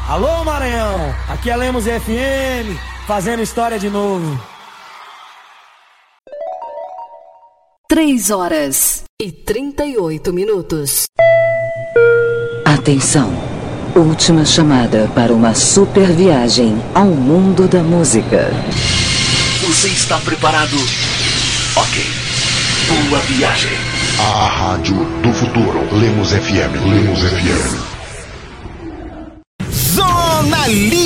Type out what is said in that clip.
Alô, Maranhão, aqui é Lemos FM, fazendo história de novo. 3h38. Atenção, última chamada para uma super viagem ao mundo da música. Você está preparado? Ok. Boa viagem. A rádio do futuro. Lemos FM. Lemos FM. Zona Livre.